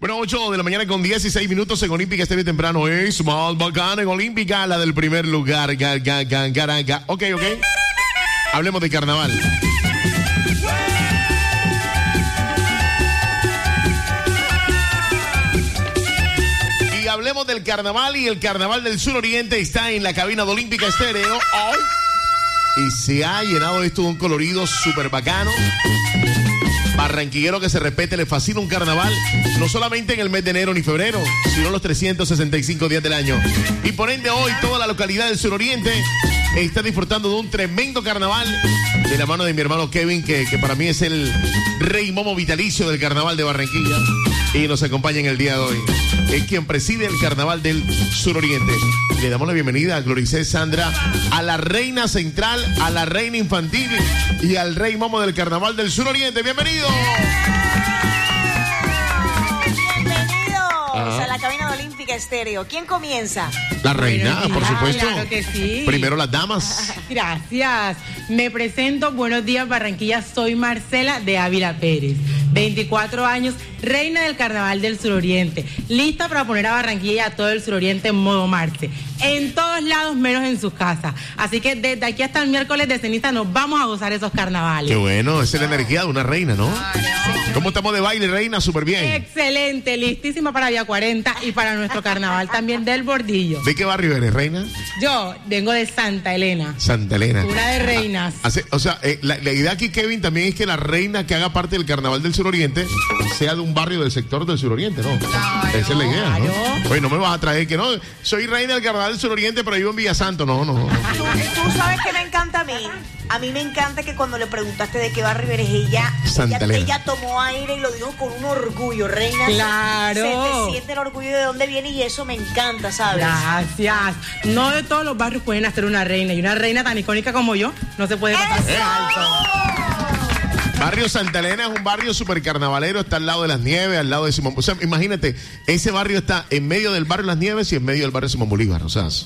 Bueno, 8 de la mañana con 16 minutos en Olímpica Estéreo temprano. Es más bacana en Olímpica, la del primer lugar. Ok. Hablemos de carnaval. Y hablemos del carnaval, y el carnaval del suroriente está en la cabina de Olímpica Estéreo hoy. Y se ha llenado esto de un colorido súper bacano. Barranquillero que se respete, le fascina un carnaval, no solamente en el mes de enero ni febrero, sino los 365 días del año. Y por ende hoy toda la localidad del suroriente está disfrutando de un tremendo carnaval de la mano de mi hermano Kevin, que para mí es el rey momo vitalicio del carnaval de Barranquilla y nos acompaña en el día de hoy. Es quien preside el carnaval del suroriente. Le damos la bienvenida a Gloricé Sandra, a la reina central, a la reina infantil y al rey momo del carnaval del suroriente. ¡Bienvenido! Bienvenidos a la cabina de Olímpica Estéreo. ¿Quién comienza? La reina, por supuesto. Claro que sí. Primero las damas. Gracias. Me presento. Buenos días, Barranquilla. Soy Marcela de Ávila Pérez. 24 años, reina del carnaval del suroriente. Lista para poner a Barranquilla y a todo el suroriente en modo Marce. En todos lados, menos en sus casas. Así que desde aquí hasta el miércoles de ceniza nos vamos a gozar esos carnavales. Qué bueno, esa es la energía de una reina, ¿no? ¿Cómo estamos de baile, reina? Súper bien. Excelente, listísima para Vía 40 y para nuestro carnaval también del Bordillo. ¿De qué barrio eres, reina? Yo vengo de Santa Elena. Santa Elena. Una de reinas. O sea, la idea aquí, Kevin, también es que la reina que haga parte del carnaval del suroriente sea de un barrio del sector del suroriente, ¿no? Claro, esa es la idea, ¿no? claro. Oye, no me vas a traer que no, soy reina del carnaval del suroriente, pero vivo en Villasanto. No. Tú sabes que me encanta a mí. A mí me encanta que cuando le preguntaste de qué barrio eres, ella tomó aire y lo dijo con un orgullo, reina. Claro. Se te siente el orgullo de dónde viene y eso me encanta, ¿sabes? Gracias. No de todos los barrios pueden hacer una reina, y una reina tan icónica como yo no se puede pasar por alto. Barrio Santa Elena es un barrio súper carnavalero, está al lado de Las Nieves, al lado de Simón. O sea, imagínate, ese barrio está en medio del barrio Las Nieves y en medio del barrio Simón Bolívar, o sea.